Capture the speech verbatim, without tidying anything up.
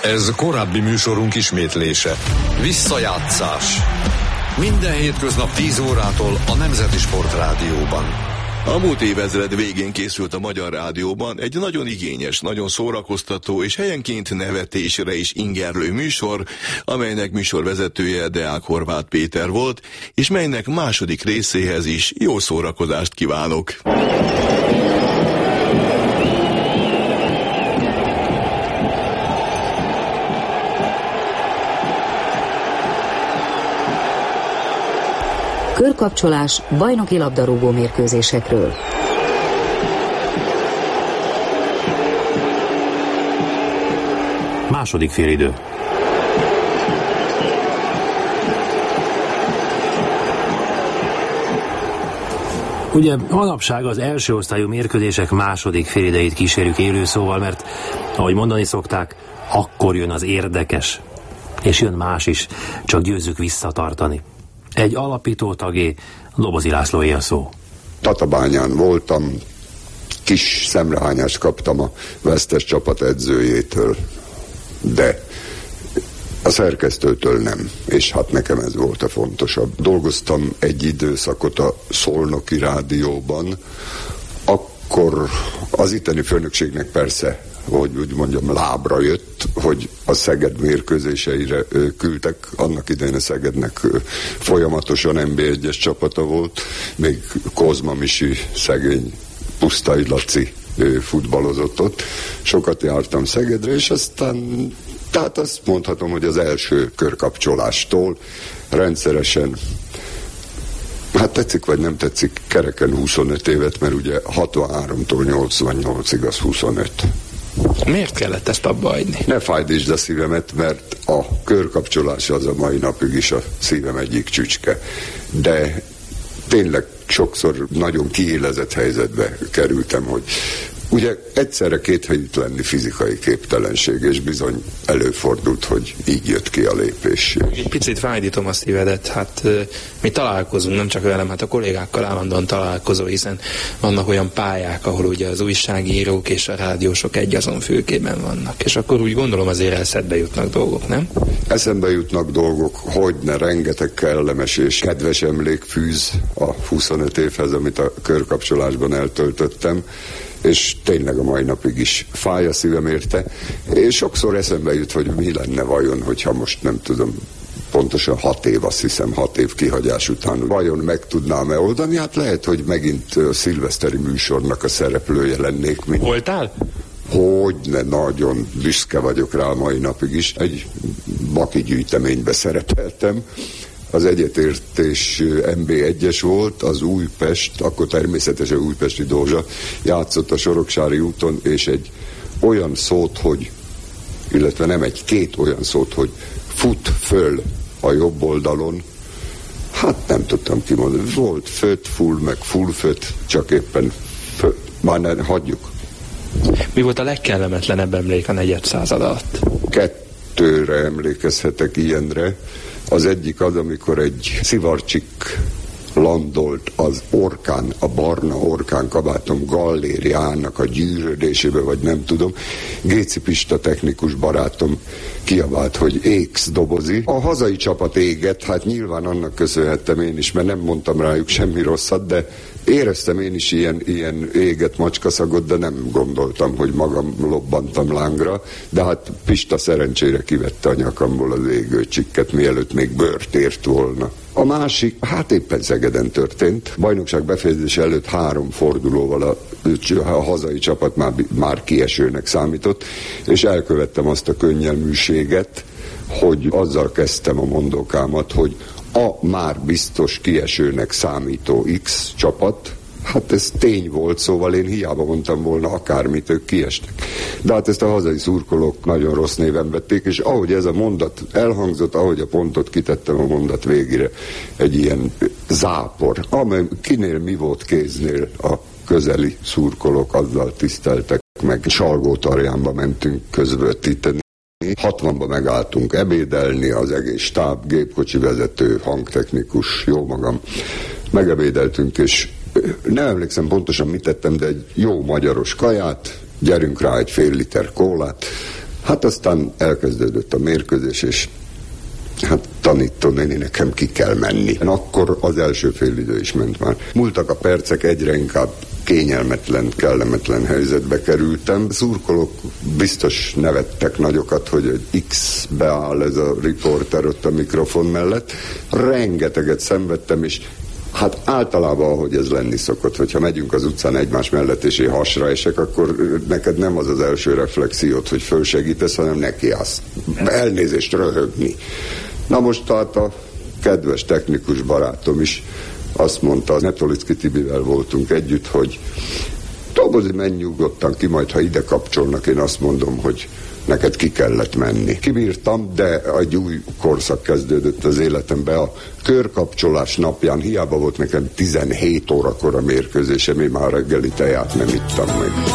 Ez korábbi műsorunk ismétlése. Visszajátszás. Minden hétköznap tíz órától a Nemzeti Sportrádióban. A múlt évezred végén készült a Magyar Rádióban egy nagyon igényes, nagyon szórakoztató és helyenként nevetésre is ingerlő műsor, amelynek műsorvezetője Deák Horváth Péter volt, és melynek második részéhez is jó szórakozást kívánok. Körkapcsolás bajnoki labdarúgó mérkőzésekről. Második félidő. Ugye manapság az első osztályú mérkőzések második félidejét kísérjük élőszóval, mert ahogy mondani szokták, akkor jön az érdekes. És jön más is, csak győzzük visszatartani. Egy alapító tagé, Dobozi Lászlóé a szó. Tatabányán voltam, kis szemrehányást kaptam a vesztes csapat edzőjétől, de a szerkesztőtől nem, és hát nekem ez volt a fontosabb. Dolgoztam egy időszakot a Szolnoki Rádióban, akkor az itteni főnökségnek persze, hogy úgy mondjam, lábra jött, hogy a Szeged mérkőzéseire küldtek. Annak idején a Szegednek folyamatosan en bé egyes csapata volt, még Kozma Misi, szegény Pusztai Laci futballozott ott. Sokat jártam Szegedre, és aztán, tehát azt mondhatom, hogy az első körkapcsolástól rendszeresen, hát tetszik vagy nem tetszik, kereken huszonöt évet, mert ugye hatvanháromtól nyolcvannyolcig az huszonöt. Miért kellett ezt abba hagyni? Ne fájdítsd a szívemet, mert a körkapcsolás az a mai napig is a szívem egyik csücske. De tényleg sokszor nagyon kiélezett helyzetbe kerültem, hogy ugye egyszerre két helyütt lenni fizikai képtelenség, és bizony előfordult, hogy így jött ki a lépés. Egy picit fájdítom a szívedet, hát mi találkozunk, nem csak velem, hát a kollégákkal állandóan találkozó, hiszen vannak olyan pályák, ahol ugye az újságírók és a rádiósok egyazon fülkében vannak, és akkor úgy gondolom azért eszedbe jutnak dolgok, nem? Eszembe jutnak dolgok, hogyne, rengeteg kellemes és kedves emlék fűz a huszonöt évhez, amit a körkapcsolásban eltöltöttem, és tényleg a mai napig is fáj a szívem érte, és sokszor eszembe jut, hogy mi lenne vajon, hogyha most nem tudom, pontosan hat év, azt hiszem hat év kihagyás után vajon meg tudnám-e oldani, hát lehet, hogy megint a szilveszteri műsornak a szereplője lennék. Mint... Voltál? Hogyne, nagyon büszke vagyok rá mai napig is. Egy baki gyűjteménybe szerepeltem, az Egyetértés en bé egyes volt, az Újpest, akkor természetesen Újpesti Dózsa játszott a Soroksári úton, és egy olyan szót, hogy, illetve nem egy, két olyan szót, hogy fut föl a jobb oldalon, hát nem tudtam kimondani. Volt föt, full, meg full föt, csak éppen föl. Már ne, hagyjuk. Mi volt a legkellemetlenebb emlék a negyed század alatt? Kettőre emlékezhetek ilyenre. Az egyik az, amikor egy szivarcsik landolt az orkán, a barna orkán kabátom gallériának a gyűrődésébe, vagy nem tudom. Géci Pista technikus barátom kiabált, hogy éksz Dobozi. A hazai csapat égett, hát nyilván annak köszönhettem én is, mert nem mondtam rájuk semmi rosszat, de éreztem én is ilyen, ilyen éget macskaszagot, de nem gondoltam, hogy magam lobbantam lángra, de hát Pista szerencsére kivette a nyakamból az égő csikket, mielőtt még bőrt ért volna. A másik, hát éppen Szegeden történt. Bajnokság befejezése előtt három fordulóval a, a hazai csapat már, már kiesőnek számított, és elkövettem azt a könnyelműséget, hogy azzal kezdtem a mondókámat, hogy a már biztos kiesőnek számító X csapat, hát ez tény volt, szóval én hiába mondtam volna akármit, ők kiestek. De hát ezt a hazai szurkolók nagyon rossz néven vették, és ahogy ez a mondat elhangzott, ahogy a pontot kitettem a mondat végére, egy ilyen zápor, amely kinél mi volt kéznél a közeli szurkolók azzal tiszteltek meg. Salgótarjánba mentünk közvetíteni. hatvanba megálltunk ebédelni, az egész stáb, gépkocsi vezető, hangtechnikus, jó magam. Megebédeltünk, és nem emlékszem pontosan mit tettem, de egy jó magyaros kaját, gyerünk rá egy fél liter kólát, Hát aztán elkezdődött a mérkőzés, és hát tanító néni, nekem ki kell menni. Akkor az első félidő is ment már. Múltak a percek, egyre inkább kényelmetlen, kellemetlen helyzetbe kerültem. Szurkolók biztos nevettek nagyokat, hogy egy X beáll ez a riporter ott a mikrofon mellett. Rengeteget szenvedtem, és hát általában, ahogy ez lenni szokott, hogyha megyünk az utcán egymás mellett, és én hasra esek, akkor neked nem az az első reflexiót, hogy fölsegítesz, hanem neki azt elnézést röhögni. Na most tehát a kedves technikus barátom is azt mondta, Netolicki Tibivel voltunk együtt, hogy Tobozi, menj nyugodtan ki, majd ha ide kapcsolnak, én azt mondom, hogy neked ki kellett menni. Kibírtam, de egy új korszak kezdődött az életembe. A körkapcsolás napján hiába volt nekem tizenhét órakor a mérkőzésem, én már reggeli teját nem ittam meg.